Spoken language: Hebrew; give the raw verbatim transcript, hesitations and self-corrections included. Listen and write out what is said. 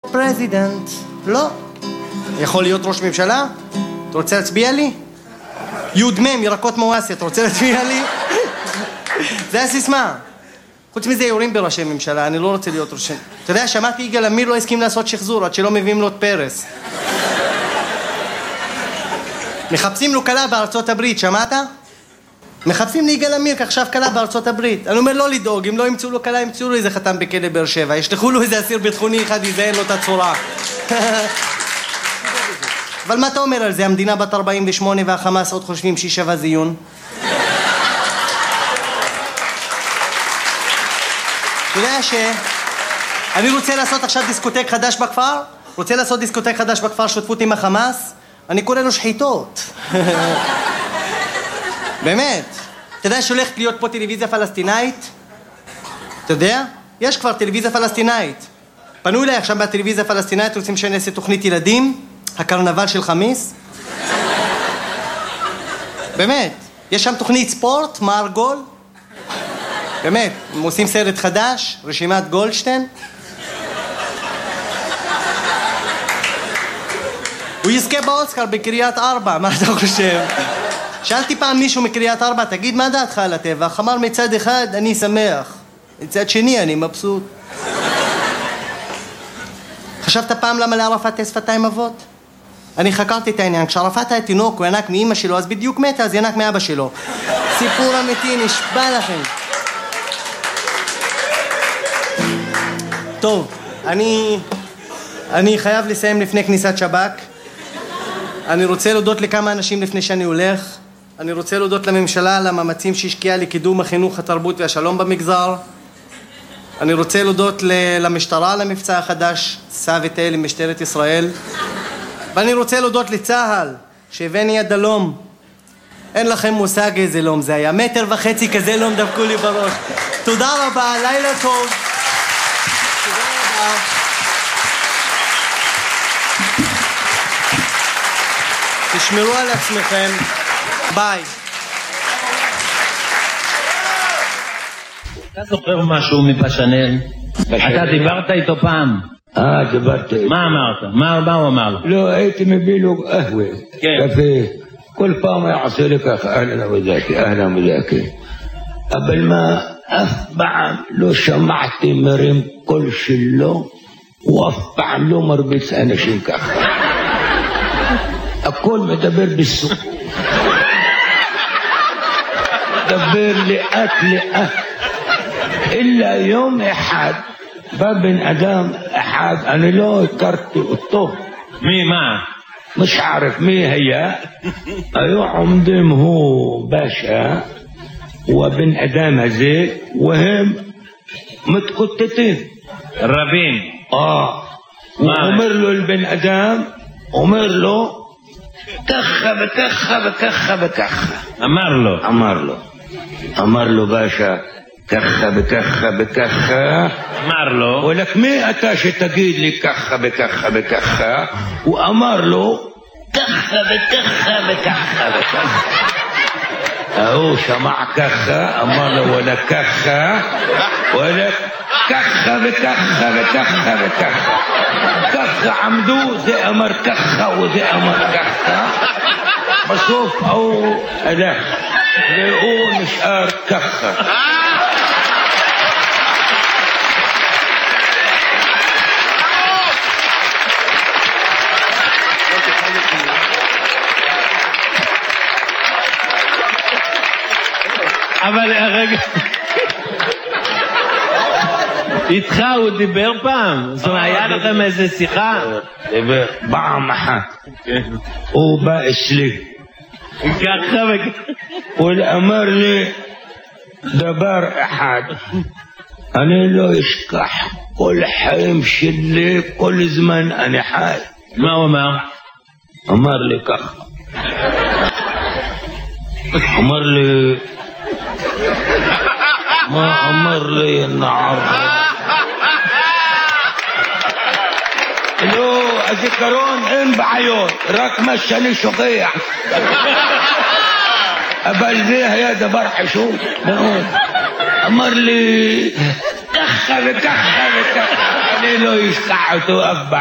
פרזידנט. לא. יכול להיות ראש ממשלה? אתה רוצה להצביע לי? יוד מם, ירקות מואסי, אתה רוצה להצביע לי? זה הסיסמה. חוץ מזה יורים בראשי ממשלה, אני לא רוצה להיות ראשי. אתה יודע, שמעתי יגאל עמיר לא הסכים לעשות שחזור עד שלא מביאים לו את פרס. מחפשים לו קלה בארצות הברית, שמעת? מחפשים ליגאל עמיר כעכשיו קלה בארצות הברית. אני אומר לא לדאוג, אם לא ימצאו לו קלה, ימצאו לו איזה חתם בכלא באר שבע. ישלחו לו איזה אסיר ביטחוני אחד, יזיין לו את הצורה. אבל מה אתה אומר על זה? המדינה בת ארבעים ושמונה והחמאס עוד חושבים שהיא שווה זיון? אתה יודע ש... אני רוצה לעשות עכשיו דיסקוטק חדש בכפר? רוצה לעשות דיסקוטק חדש בכפר שותפות עם החמאס? אני קורא לו שחיתות. באמת. אתה יודע שהולכת להיות פה טלוויזיה פלסטינאית? אתה יודע? יש כבר טלוויזיה פלסטינאית. פנו אליי עכשיו בטלוויזיה הפלסטינאית, רוצים שאני אעשה תוכנית ילדים, הקרנבל של חמיס. באמת. יש שם תוכנית ספורט, מער גול. באמת. הם עושים סרט חדש, רשימת גולדשטיין. הוא יזכה באוסקר בקריית ארבע, מה אתה חושב? שאלתי פעם מישהו מקריית ארבע, תגיד מה דעתך על הטבח? אמר מצד אחד אני שמח, מצד שני אני מבסוט. חשבת פעם למה לערפאת יש שפתיים אבות? אני חקרתי את העניין, כשערפאת היה תינוק הוא ינק מאמא שלו, אז בדיוק מתה, אז ינק מאבא שלו. סיפור אמיתי, נשבע לכם. טוב, אני... אני חייב לסיים לפני כניסת שב"כ. אני רוצה להודות לכמה אנשים לפני שאני הולך. אני רוצה להודות לממשלה על המאמצים שהשקיעה לקידום החינוך, התרבות והשלום במגזר. אני רוצה להודות למשטרה על המבצע החדש, סע וטייל עם משטרת ישראל. ואני רוצה להודות לצהל, שהבאני עד הלום. אין לכם מושג איזה לום זה היה. מטר וחצי כזה לום דפקו לי בראש. תודה רבה, לילה טוב. תודה רבה. תשמרו על עצמכם. ביי. אתה זוכר משהו מפשנל? אתה דיברת איתו פעם? אה, דיברתי. מה אמרת? מה, מה הוא אמר לך? לא, הייתי מביא לו קהווה. קפה. כל פעם היה עושה לי ככה, אהלן וזאקי, אהלן וזאקי. אבל מה, אף פעם לא שמעתי מרים קול שלו, ואף פעם לא מרביץ אנשים ככה. הכל מדבר בסוף. מדבר לאט לאט. אלא יום אחד, בא בן אדם אחד, אני לא הכרתי אותו. מי, מה? مش عارف مين هي ايوه عمدهم هو باشا وبن ادم هذيك وهم متقطتين رابين اه وامر له البن ادم امر له كخه بكخه بكخه بكخه امر له امر له امر له باشا كخه بكخه بكخه امر له ولك مين اتاش تقيد لي كخه بكخه بكخه وامر له كخه بكخه بكخه بكخه اهو سمع كخه امر له ولا كخه ولا كخه بكخه بكخه بكخه كخه عمدو زي امر كخه وزي امر كخه بشوف او اداه لقوه مشقار كخه אבל רגע, איתך הוא דיבר פעם? זאת אומרת, היה לכם איזה שיחה? דיבר, פעם אחת. הוא בא אצלי. ככה וככה. הוא אמר לי דבר אחד, אני לא אשכח כל חיים שלי, כל זמן אני חי. מה הוא אמר? אמר לי ככה. אמר לי ما أمر لي النعر لو أذكرون إن بعيون راك مشاني شقيع أبل ذيها يا دبر حشوم أمر لي كخة بكخة بكخة لي لو يشكعتوا أفبع